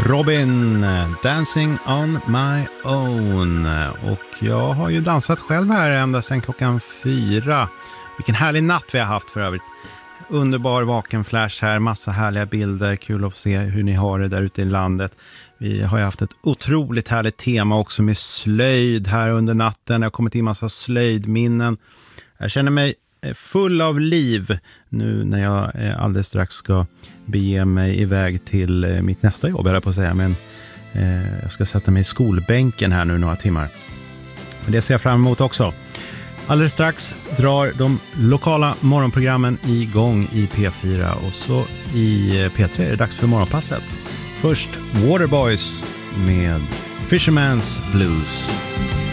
Robin, Dancing on my own. Och jag har ju dansat själv här ända sedan klockan 4. Vilken härlig natt vi har haft för övrigt. Underbar vaken flash här, massa härliga bilder. Kul att se hur ni har det där ute i landet. Vi har ju haft ett otroligt härligt tema också med slöjd här under natten. Det har kommit in massa slöjdminnen. Jag känner mig full av liv nu när jag alldeles strax ska bege mig iväg till mitt nästa jobb, eller på att säga. Men jag ska sätta mig i skolbänken här nu några timmar. Det ser jag fram emot också. Alldeles strax drar de lokala morgonprogrammen igång i P4 och så i P3 är det dags för morgonpasset. Först Waterboys med Fisherman's Blues.